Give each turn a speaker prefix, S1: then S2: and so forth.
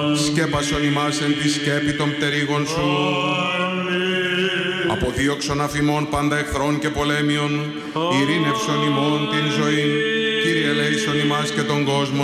S1: Σκέπασον ημάς εν τη σκέπη των πτερίγων σου. Αποδίωξον αφημών πάντα εχθρών και πολέμιων. Ειρήνευσον ημών την ζωή. Κύριε ελέησον ημάς και τον κόσμο